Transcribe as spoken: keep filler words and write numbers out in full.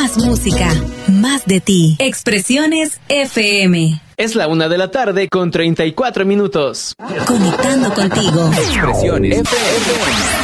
Más música, más de ti. Expresiones F M. Es la una de la tarde con treinta y cuatro minutos. Conectando contigo. Expresiones F M.